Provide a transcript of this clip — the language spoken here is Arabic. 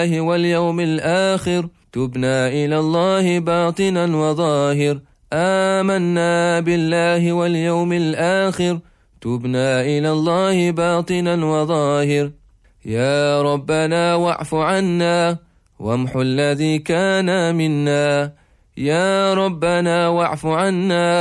واليوم الآخر تبنا إلى الله باطنا وظاهر. آمنا بالله واليوم الآخر تبنا إلى الله باطنا وظاهر. يا ربنا واعف عنا وامحو الذي كان منا. يا ربنا واعف عنا